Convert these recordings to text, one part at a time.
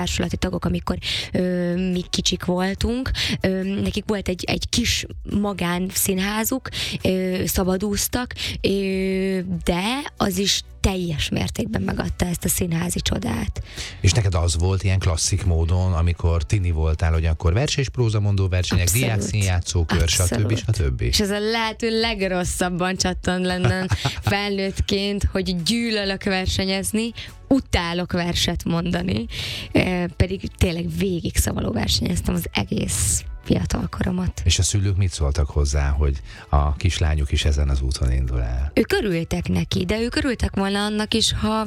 társulati tagok, amikor mi kicsik voltunk. Nekik volt egy kis magánszínházuk, szabadúztak, de az is teljes mértékben megadta ezt a színházi csodát. És neked az volt ilyen klasszik módon, amikor tini voltál, hogy akkor vers és prózamondó versenyek, diák színjátszókör, stb. És ez a lehető legrosszabban csattan lenne felnőttként, hogy gyűlölök versenyezni, utálok verset mondani, pedig tényleg végig szavaló versenyeztem az egész fiatal koromat. És a szülők mit szóltak hozzá, hogy a kislányuk is ezen az úton indul el? Ők örültek neki, de ők örültek volna annak is, ha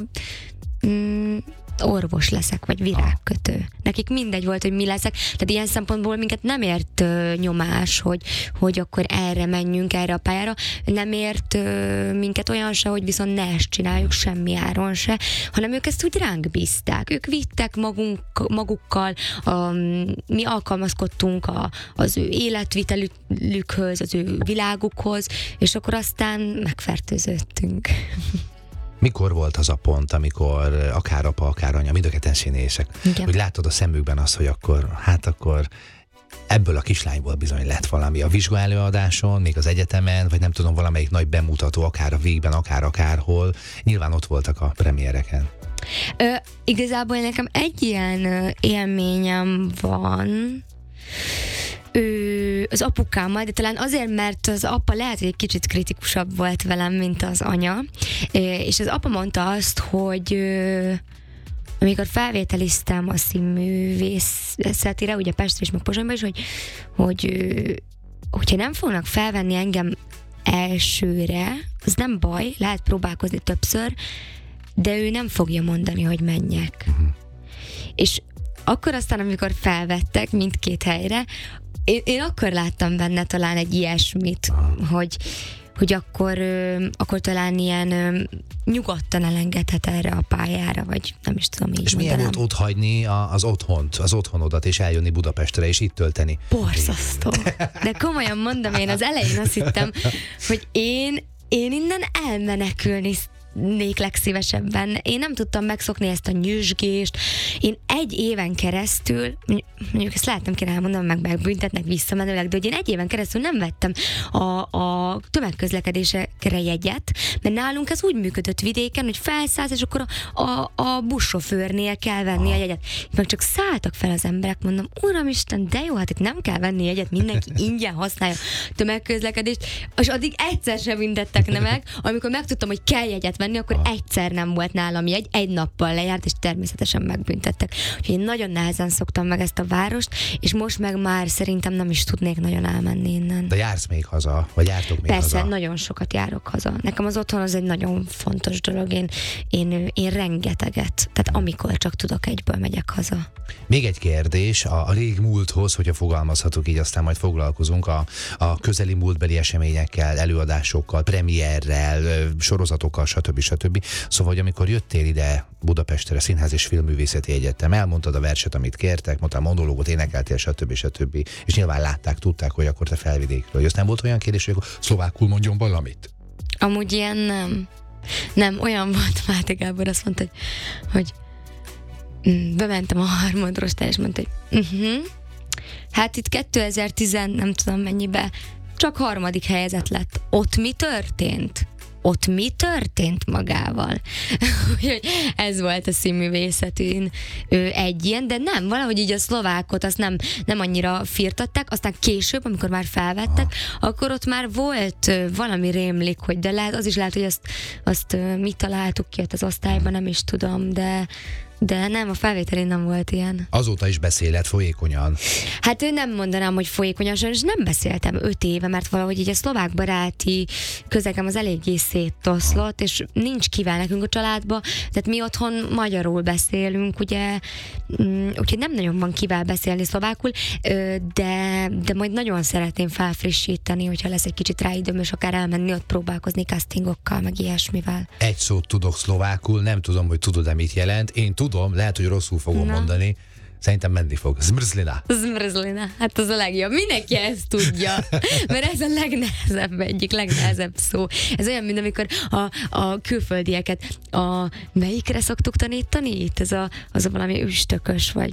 orvos leszek, vagy virágkötő. Nekik mindegy volt, hogy mi leszek. Tehát ilyen szempontból minket nem ért nyomás, hogy akkor erre menjünk, erre a pályára. Nem ért minket olyan se, hogy viszont ne ezt csináljuk semmi áron se, hanem ők ezt úgy ránk bízták. Ők vittek magukkal, mi alkalmazkodtunk az ő életvitelükhöz, az ő világukhoz, és akkor aztán megfertőzöttünk. Mikor volt az a pont, amikor akár apa, akár anya, mind a ketten színészek, hogy látod a szemükben azt, hogy akkor ebből a kislányból bizony lett valami a vizsgaelőadáson, még az egyetemen, vagy nem tudom, valamelyik nagy bemutató, akár a Végben, akárhol. Nyilván ott voltak a premiereken. Igazából nekem egy ilyen élményem van, az apukámmal, de talán azért, mert az apa lehet, hogy egy kicsit kritikusabb volt velem, mint az anya, és az apa mondta azt, hogy amikor felvételiztem a színművészetire, ugye Pestre és meg Pozsonyba is, hogyha nem fognak felvenni engem elsőre, az nem baj, lehet próbálkozni többször, de ő nem fogja mondani, hogy menjek. És akkor aztán, amikor felvettek mindkét helyre, én akkor láttam benne talán egy ilyesmit, hogy akkor talán ilyen nyugodtan elengedhet erre a pályára, vagy nem is tudom így és mondanám. milyen volt ott hagyni az otthonodat, és eljönni Budapestre, és itt tölteni? Borzasztó. De komolyan mondom, én az elején azt hittem, hogy én innen elmenekülni legszívesebben. Én nem tudtam megszokni ezt a nyüzsgést. Én 1 éven keresztül, mondjuk ezt lehet nem kéne elmondanom, meg megbüntetnek visszamenőleg, de hogy én 1 éven keresztül nem vettem a tömegközlekedésekre jegyet, mert nálunk ez úgy működött vidéken, hogy felszállsz, és akkor a buszsofőrnél kell venni a jegyet. Meg csak szálltak fel az emberek, mondom, Uramisten, de jó, hát itt nem kell venni jegyet, mindenki ingyen használja a tömegközlekedést, és addig egyszer sem büntettek meg, amikor megtudtam, hogy kell jegyet venni, akkor egyszer nem volt nálam jegy, 1 nappal lejárt, és természetesen megbüntettek. Úgyhogy én nagyon nehezen szoktam meg ezt a várost, és most meg már szerintem nem is tudnék nagyon elmenni innen. De jársz még haza? Vagy jártok még haza? Persze, nagyon sokat járok haza. Nekem az otthon az egy nagyon fontos dolog. Én rengeteget, tehát amikor csak tudok, egyből megyek haza. Még egy kérdés, a régmúlthoz, hogyha fogalmazhatok így, aztán majd foglalkozunk a közeli múltbeli eseményekkel, előadásokkal, premierrel, sorozatokkal, stb. Szóval, hogy amikor jöttél ide Budapestre, Színház és Filmművészeti Egyetem, elmondtad a verset, amit kértek, mondtál monológot, énekeltél, stb. És nyilván látták, tudták, hogy akkor te Felvidékről jössz. Nem volt olyan kérdés, hogy akkor szlovákul mondjon valamit? Amúgy ilyen nem. Nem, olyan volt, Máté Gábor azt mondta, hogy bementem a harmadrostára, és mondta, hogy hát itt 2010 nem tudom mennyibe, csak 3. helyezett lett. Ott mi történt? Ott mi történt magával? Ez volt a színművészetén egy ilyen, de nem, valahogy így a szlovákot azt nem annyira firtatták, aztán később, amikor már felvettek, akkor ott már volt valami rémlik, hogy de lehet, az is lehet, hogy azt mi találtuk ki ott az osztályban, nem is tudom, de nem, a felvételén nem volt ilyen. Azóta is beszéled folyékonyan. Hát ő nem mondanám, hogy folyékonyan, és nem beszéltem 5 éve, mert valahogy így a szlovák baráti közegem az eléggé széttoszlott, és nincs kivel nekünk a családba, tehát mi otthon magyarul beszélünk, ugye, úgyhogy nem nagyon van kivel beszélni szlovákul, de majd nagyon szeretném felfrissíteni, hogyha lesz egy kicsit rá időm, és akár elmenni ott próbálkozni castingokkal, meg ilyesmivel. Egy szót tudok szlovákul, nem tudom, hogy tudod-e mit jelent. Én tudom, lehet, hogy rosszul fogom mondani. Szerintem menni fog. Zmrzlina. Zmrzlina. Hát az a legjobb. Mindenki ezt tudja. Mert ez a legnehezebb, egyik legnehezebb szó. Ez olyan, mint amikor a külföldieket melyikre szoktuk tanítani? Itt az a valami üstökös, vagy